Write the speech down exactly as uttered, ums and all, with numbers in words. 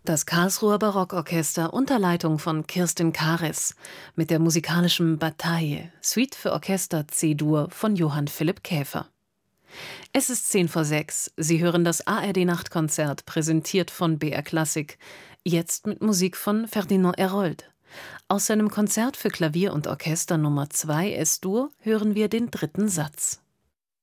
Das Karlsruher Barockorchester unter Leitung von Kirstin Karis mit der musikalischen Bataille, Suite für Orchester C-Dur von Johann Philipp Käfer. Es ist zehn vor sechs. Sie hören das A R D-Nachtkonzert, präsentiert von B R Klassik, jetzt mit Musik von Ferdinand Hérold. Aus seinem Konzert für Klavier und Orchester Nummer zwei Es-Dur hören wir den dritten Satz.